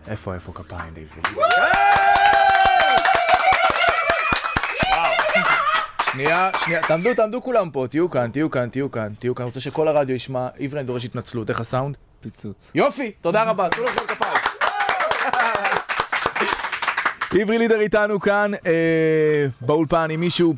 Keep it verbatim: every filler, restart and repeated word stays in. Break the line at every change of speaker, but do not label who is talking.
איפה, איפה כפיים לעברי? שנייה, שנייה, תעמדו, תעמדו כולם פה, תהיו כאן, תהיו כאן, תהיו כאן, תהיו כאן, אני רוצה שכל הרדיו ישמע, עברי, אני דורש התנצלות, איך הסאונד?
פיצוץ.
יופי, תודה רבה, תנו לכם כפיים. עברי לידר איתנו כאן, אה, באולפן, אם מישהו